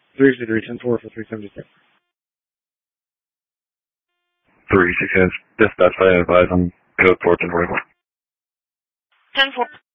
363, 10-4 for 376. 366, dispatch, I advise on code 1444. 10-4.